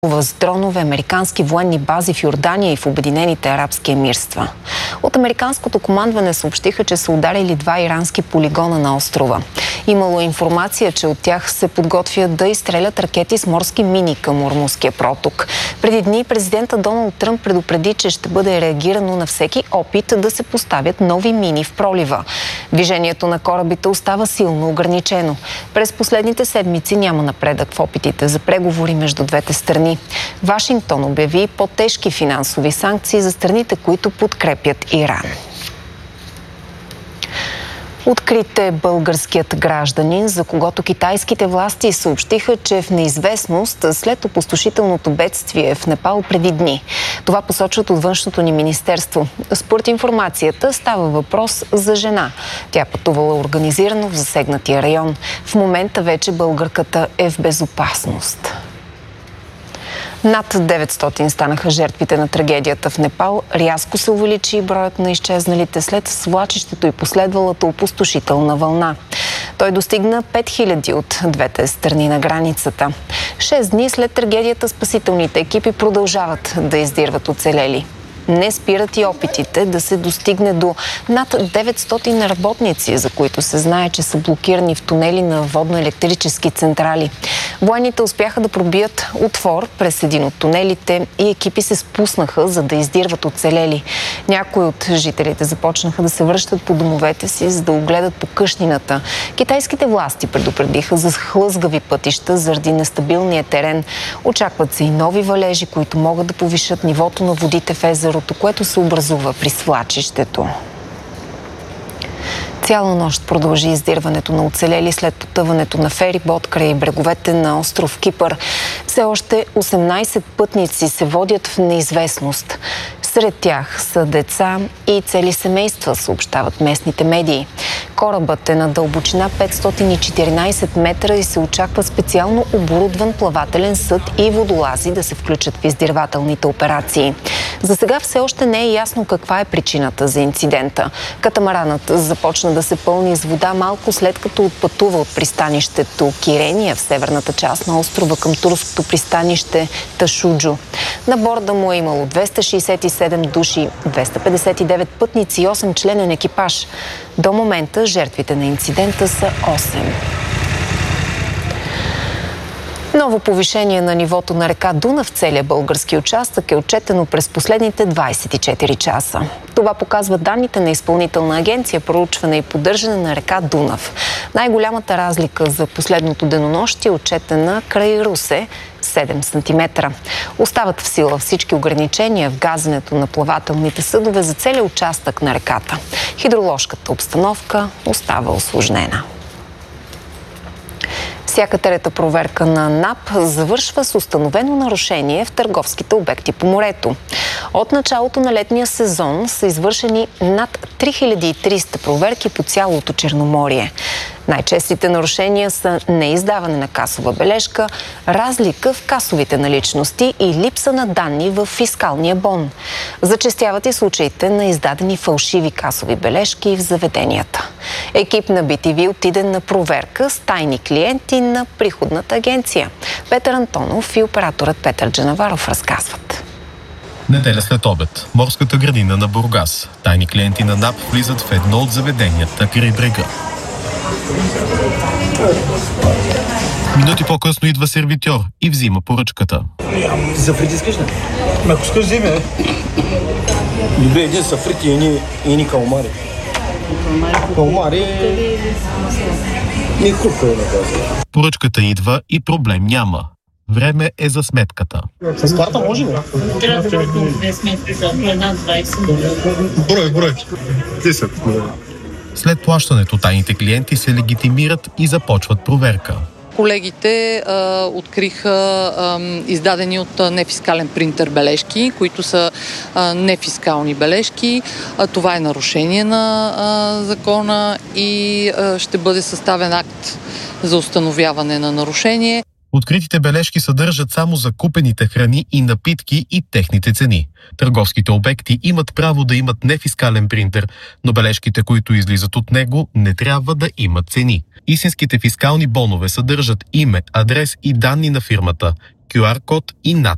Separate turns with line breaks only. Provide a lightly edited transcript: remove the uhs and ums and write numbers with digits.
с дронове американски военни бази в Йордания и в Обединените арабски емирства. От американското командване съобщиха, че са ударили 2 ирански полигона на острова. Имало информация, че от тях се подготвят да изстрелят ракети с морски мини към Ормузския проток. Преди дни президента Доналд Тръмп предупреди, че ще бъде реагирано на всеки опит да се поставят нови мини в пролива. Движението на корабите остава силно ограничено. През последните седмици няма напредък в опитите за преговори между двете страни. Вашингтон обяви по-тежки финансови санкции за страните, които подкрепят Иран. Открит е българският гражданин, за когото китайските власти съобщиха, че е в неизвестност след опустошителното бедствие в Непал преди дни. Това посочват от Външното ни министерство. Според информацията става въпрос за жена. Тя пътувала организирано в засегнатия район. В момента вече българката е в безопасност. Над 900 станаха жертвите на трагедията в Непал. Рязко се увеличи броят на изчезналите след свлачището и последвалата опустошителна вълна. Той достигна 5000 от двете страни на границата. 6 дни след трагедията спасителните екипи продължават да издирват оцелели. Не спират и опитите да се достигне до над 900 работници, за които се знае, че са блокирани в тунели на водно-електрически централи. Военните успяха да пробият отвор през един от тунелите и екипи се спуснаха, за да издирват оцелели. Някои от жителите започнаха да се връщат по домовете си, за да огледат покъщнината. Китайските власти предупредиха за хлъзгави пътища заради нестабилния терен. Очакват се и нови валежи, които могат да повишат нивото на водите в езерото, което се образува при свлачището. Цяла нощ продължи издирването на оцелели след потъването на ферибот край бреговете на остров Кипър. Все още 18 пътници се водят в неизвестност. Сред тях са деца и цели семейства, съобщават местните медии. Корабът е на дълбочина 514 метра и се очаква специално оборудван плавателен съд и водолази да се включат в издирвателните операции. За сега все още не е ясно каква е причината за инцидента. Катамаранът започна да се пълни с вода малко след като отпътува от пристанището Кирения в северната част на острова към турското пристанище Ташуджо. На борда му е имало 267 души, 259 пътници и 8-членен екипаж. До момента жертвите на инцидента са 8. Ново повишение на нивото на река Дунав в целия български участък е отчетено през последните 24 часа. Това показва данните на Изпълнителна агенция проучване и поддържане на река Дунав. Най-голямата разлика за последното денонощие е отчетена край Русе – 7 см. Остават в сила всички ограничения в газенето на плавателните съдове за целия участък на реката. Хидроложката обстановка остава усложнена. Всяка трета проверка на НАП завършва с установено нарушение в търговските обекти по морето. От началото на летния сезон са извършени над 3300 проверки по цялото Черноморие. Най-честите нарушения са неиздаване на касова бележка, разлика в касовите наличности и липса на данни в фискалния бон. Зачестяват и случаите на издадени фалшиви касови бележки в заведенията. Екип на BTV отиде на проверка с тайни клиенти на приходната агенция. Петър Антонов и операторът Петър Джанаваров разказват.
Неделя след обед. Морската градина на Бургас. Тайни клиенти на НАП влизат в едно от заведенията край брега. Минути по-късно идва сервитьор и взима поръчката.
Ти за фрити искаш ли? Ако искаш, вземе. Добре, един са фрити и ни калмари. Калмари и хрупка е на тази.
Поръчката идва и проблем няма. Време е за сметката.
С карта може ли?
Трябва да бъде сметка за една 20.
Брой. 10.
След плащането тайните клиенти се легитимират и започват проверка.
Колегите откриха издадени от нефискален принтер бележки, които са нефискални бележки. Това е нарушение на закона и ще бъде съставен акт за установяване на нарушение.
Откритите бележки съдържат само закупените храни и напитки и техните цени. Търговските обекти имат право да имат нефискален принтер, но бележките, които излизат от него, не трябва да имат цени. Истинските фискални бонове съдържат име, адрес и данни на фирмата, QR-код и надпис.